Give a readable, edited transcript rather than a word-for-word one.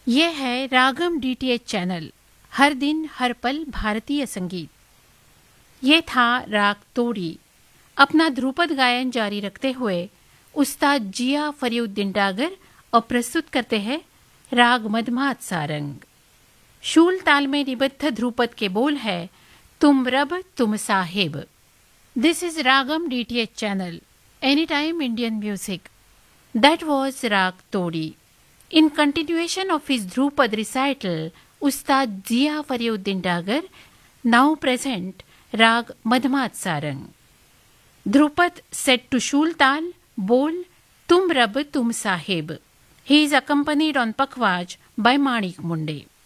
ये है रागम DTH channel, हर दिन हर पल भारतीय संगीत। ये था राग तोड़ी। अपना ध्रुपद गायन जारी रखते हुए उस्ताद जिया फरीउद्दीन डागर और प्रस्तुत करते हैं राग मधमात सारंग। शूल ताल में निबद्ध ध्रुपद के बोल है तुम रब तुम Sahib. This is ragam DTH channel, any time Indian music. That was Rag Todi. In continuation of his Dhrupad recital, Ustad Zia Fariuddin Dagar now present Rag Madhmat Sarang. Dhrupad set to Shul Tal, Bol, Tum Rab Tum Sahib. He is accompanied on Pakhwaj by Manik Munde.